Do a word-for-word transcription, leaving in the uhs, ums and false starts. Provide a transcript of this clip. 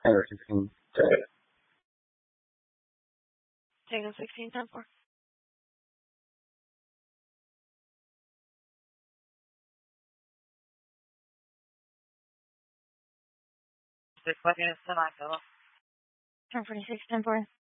Tango sixteen. Tango sixteen, ten four. Six, what units tonight, Philip? Turn forty-six, ten four.